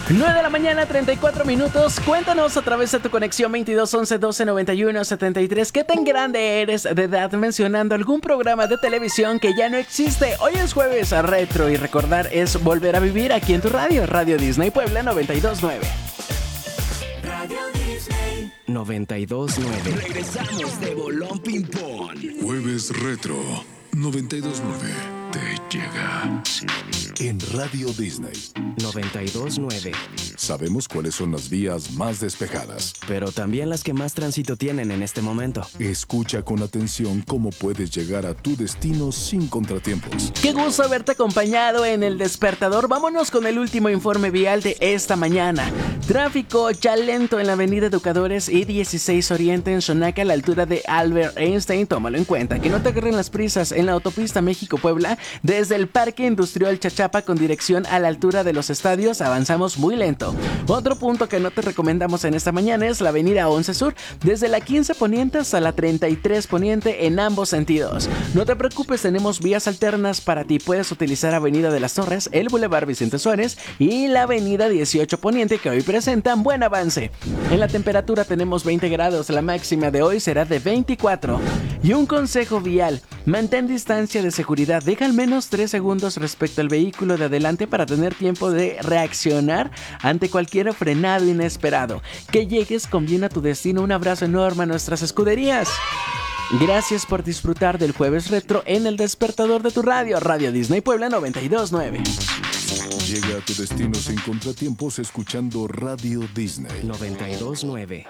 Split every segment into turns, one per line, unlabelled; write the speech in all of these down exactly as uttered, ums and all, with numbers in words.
nueve de la mañana, treinta y cuatro minutos. Cuéntanos a través de tu conexión veintidós once doce noventa y uno setenta y tres qué tan grande eres de edad, mencionando algún programa de televisión que ya no existe. Hoy es jueves a retro y recordar es volver a vivir aquí en tu radio, Radio Disney Puebla noventa y dos nueve.
Radio Disney
noventa y dos nueve.
Regresamos de Bolón Ping Pong.
Jueves retro noventa y dos nueve te llega en Radio Disney
noventa y dos nueve.
Sabemos cuáles son las vías más despejadas,
pero también las que más tránsito tienen en este momento.
Escucha con atención cómo puedes llegar a tu destino sin contratiempos.
Qué gusto haberte acompañado en El Despertador. Vámonos con el último informe vial de esta mañana. Tráfico ya lento en la avenida Educadores y dieciséis Oriente en Xonaca a la altura de Albert Einstein. Tómalo en cuenta, que no te agarren las prisas en la autopista México-Puebla. Desde el Parque Industrial Chachapa con dirección a la altura de los estadios avanzamos muy lento. Otro punto que no te recomendamos en esta mañana es la avenida once Sur, desde la quince Poniente hasta la treinta y tres Poniente en ambos sentidos. No te preocupes, tenemos vías alternas para ti. Puedes utilizar Avenida de las Torres, el Boulevard Vicente Suárez y la avenida dieciocho Poniente, que hoy presentan buen avance. En la temperatura tenemos veinte grados, la máxima de hoy será de veinticuatro. Y un consejo vial: mantén distancia de seguridad, deja al menos tres segundos respecto al vehículo de adelante para tener tiempo de reaccionar ante cualquier frenado inesperado. Que llegues con bien a tu destino. Un abrazo enorme a nuestras escuderías. Gracias por disfrutar del Jueves Retro en El Despertador de tu radio, Radio Disney Puebla noventa y dos nueve.
Llega a tu destino sin contratiempos escuchando Radio Disney
noventa y dos nueve.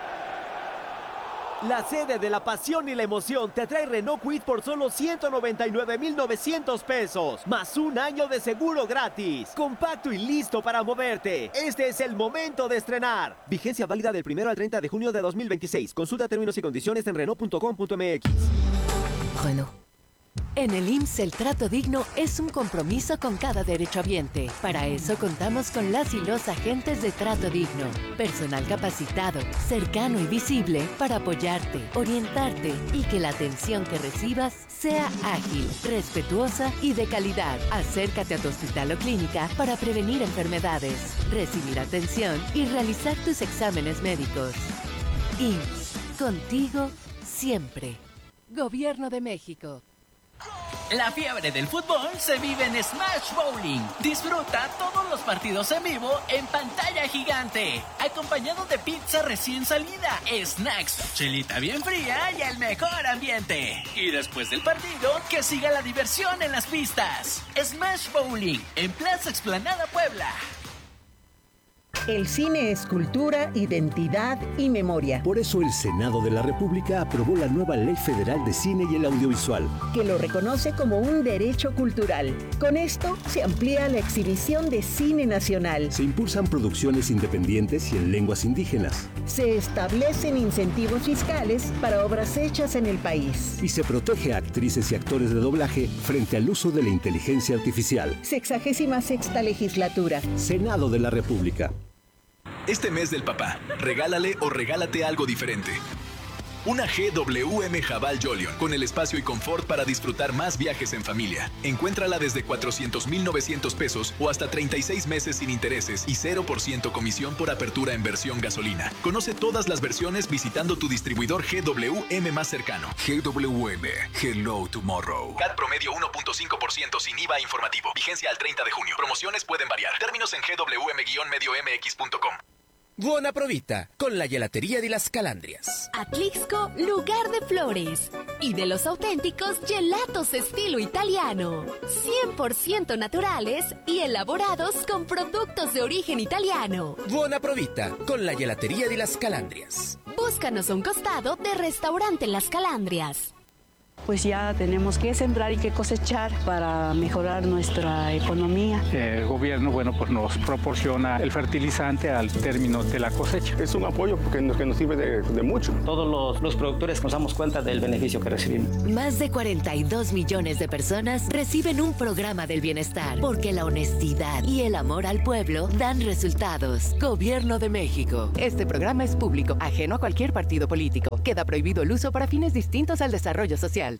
La sede de la pasión y la emoción te trae Renault Kwid por solo ciento noventa y nueve mil novecientos pesos, más un año de seguro gratis. Compacto y listo para moverte. Este es el momento de estrenar. Vigencia válida del primero al treinta de junio de dos mil veintiséis. Consulta términos y condiciones en renault punto com punto m x.
Renault. En el I M S S el trato digno es un compromiso con cada derechohabiente. Para eso contamos con las y los agentes de trato digno. Personal capacitado, cercano y visible para apoyarte, orientarte y que la atención que recibas sea ágil, respetuosa y de calidad. Acércate a tu hospital o clínica para prevenir enfermedades, recibir atención y realizar tus exámenes médicos. I M S S, contigo siempre. Gobierno de México.
La fiebre del fútbol se vive en Smash Bowling. Disfruta todos los partidos en vivo en pantalla gigante, acompañado de pizza recién salida, snacks, chelita bien fría y el mejor ambiente. Y después del partido, que siga la diversión en las pistas. Smash Bowling, en Plaza Explanada Puebla.
El cine es cultura, identidad y memoria.
Por eso el Senado de la República aprobó la nueva Ley Federal de Cine y el Audiovisual,
que lo reconoce como un derecho cultural. Con esto se amplía la exhibición de cine nacional.
Se impulsan producciones independientes y en lenguas indígenas.
Se establecen incentivos fiscales para obras hechas en el país.
Y se protege a actrices y actores de doblaje frente al uso de la inteligencia artificial.
Sexagésima sexta legislatura.
Senado de la República.
Este mes del papá, regálale o regálate algo diferente. Una G W M Jabal Jolion, con el espacio y confort para disfrutar más viajes en familia. Encuéntrala desde cuatrocientos mil novecientos pesos o hasta treinta y seis meses sin intereses y cero por ciento comisión por apertura en versión gasolina. Conoce todas las versiones visitando tu distribuidor G W M más cercano.
G W M, Hello Tomorrow.
C A T promedio uno punto cinco por ciento sin I V A informativo. Vigencia al treinta de junio. Promociones pueden variar. Términos en g w m guion medio m x punto com.
Buona Provita, con la Gelatería de las Calandrias.
Atlixco, lugar de flores y de los auténticos gelatos estilo italiano. cien por ciento naturales y elaborados con productos de origen italiano.
Buona Provita, con la Gelatería de las Calandrias.
Búscanos a un costado de Restaurante Las Calandrias.
Pues ya tenemos que sembrar y que cosechar para mejorar nuestra economía.
El gobierno, bueno, pues nos proporciona el fertilizante al término de la cosecha.
Es un apoyo porque nos, que nos sirve de, de mucho.
Todos los, los productores nos damos cuenta del beneficio que recibimos.
Más de cuarenta y dos millones de personas reciben un programa del bienestar, porque la honestidad y el amor al pueblo dan resultados. Gobierno de México.
Este programa es público, ajeno a cualquier partido político. Queda prohibido el uso para fines distintos al desarrollo social.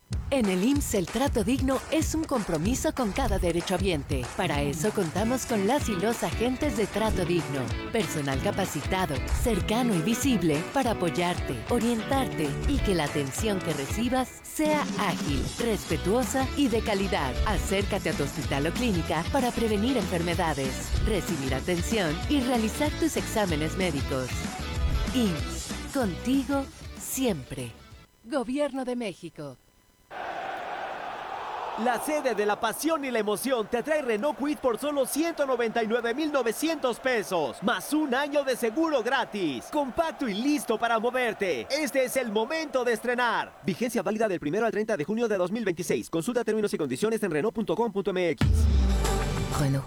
En el I M S S el trato digno es un compromiso con cada derechohabiente. Para eso contamos con las y los agentes de trato digno. Personal capacitado, cercano y visible para apoyarte, orientarte y que la atención que recibas sea ágil, respetuosa y de calidad. Acércate a tu hospital o clínica para prevenir enfermedades, recibir atención y realizar tus exámenes médicos. I M S S, contigo siempre. Gobierno de México.
La sede de la pasión y la emoción te trae Renault Kwid por solo ciento noventa y nueve mil novecientos pesos, más un año de seguro gratis. Compacto y listo para moverte. Este es el momento de estrenar. Vigencia válida del primero al treinta de junio de dos mil veintiséis. Consulta términos y condiciones en Renault punto com punto m x.
Renault.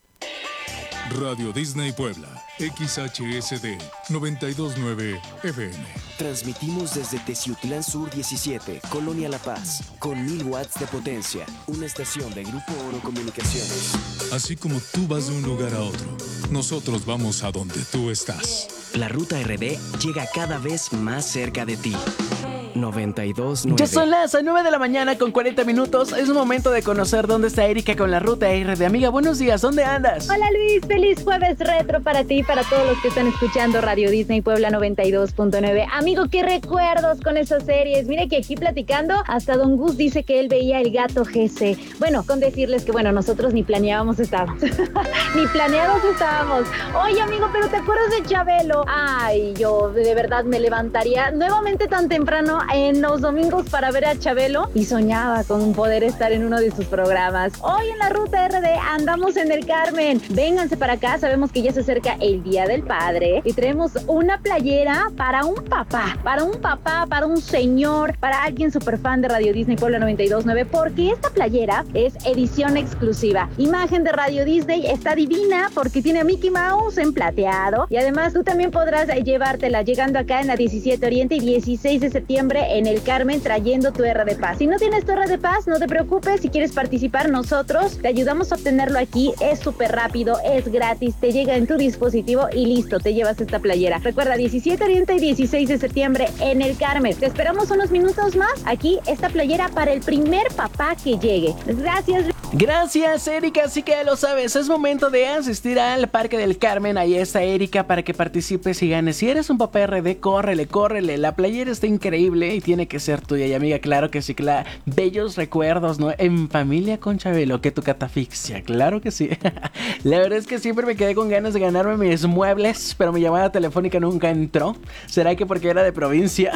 Radio Disney Puebla, X H S D noventa y dos punto nueve F M.
Transmitimos desde Teciutlán Sur diecisiete, Colonia La Paz, con mil watts de potencia. Una estación de Grupo Oro Comunicaciones.
Así como tú vas de un lugar a otro, nosotros vamos a donde tú estás.
La Ruta R D llega cada vez más cerca de ti. noventa y dos punto nueve.
Ya son las nueve de la mañana con cuarenta minutos. Es momento de conocer dónde está Erika con la Ruta R D. Amiga, buenos días, ¿dónde andas?
Hola Luis, feliz jueves retro para ti y para todos los que están escuchando Radio Disney Puebla noventa y dos punto nueve. Amigo, qué recuerdos con esas series. Mire que aquí platicando, hasta Don Gus dice que él veía El Gato G C. Bueno, con decirles que bueno, nosotros ni planeábamos estábamos. Ni planeados estábamos. Oye amigo, pero ¿te acuerdas de Chabelo? Ay, yo de verdad me levantaría nuevamente tan temprano en los domingos para ver a Chabelo y soñaba con poder estar en uno de sus programas. Hoy en la Ruta R D andamos en el Carmen. Vénganse para acá, sabemos que ya se acerca el Día del Padre y traemos una playera para un papá, para un papá, para un señor, para alguien súper fan de Radio Disney Puebla noventa y dos punto nueve, porque esta playera es edición exclusiva. Imagen de Radio Disney, está divina porque tiene a Mickey Mouse en plateado y además tú también podrás llevártela llegando acá en la diecisiete Oriente y dieciséis de septiembre en el Carmen trayendo tu R de Paz. Si no tienes tu R de Paz, no te preocupes, si quieres participar nosotros te ayudamos a obtenerlo aquí, es súper rápido, es gratis, te llega en tu dispositivo y listo, te llevas esta playera. Recuerda, diecisiete Oriente y dieciséis de septiembre en el Carmen. Te esperamos unos minutos más, aquí esta playera para el primer papá que llegue. Gracias.
Gracias Erika, así que ya lo sabes, es momento de asistir al Parque del Carmen. Ahí está Erika para que participes y ganes. Si eres un papá R D, córrele, córrele, la playera está increíble y tiene que ser tuya. Y amiga, claro que sí, claro. Bellos recuerdos, ¿no? En familia con Chabelo, que tu catafixia, claro que sí. La verdad es que siempre me quedé con ganas de ganarme mis muebles, pero mi llamada telefónica nunca entró. ¿Será que porque era de provincia?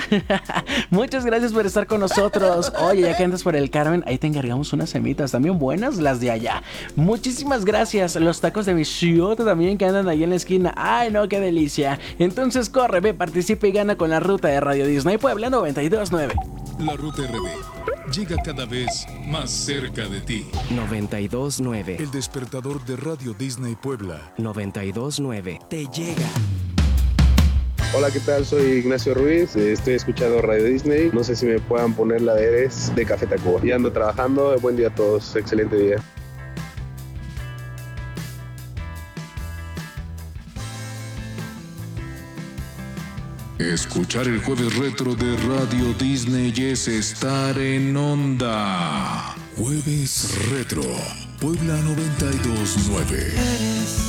Muchas gracias por estar con nosotros. Oye, ya que andas por el Carmen, ahí te encargamos unas semitas, también buenas las de allá. Muchísimas gracias. Los tacos de mi ciudad también que andan ahí en la esquina. Ay, no, qué delicia. Entonces corre, ve, participa y gana con la Ruta de Radio Disney Puebla noventa y dos punto nueve.
La Ruta R D llega cada vez más cerca de ti.
noventa y dos punto nueve.
El despertador de Radio Disney Puebla
noventa y dos punto nueve. Te llega.
Hola, ¿qué tal? Soy Ignacio Ruiz, estoy escuchando Radio Disney. No sé si me puedan poner la de Eres de Café Tacuba. Y ando trabajando. Buen día a todos, excelente día.
Escuchar el jueves retro de Radio Disney es estar en onda. Jueves retro, Puebla noventa y dos punto nueve.
Eres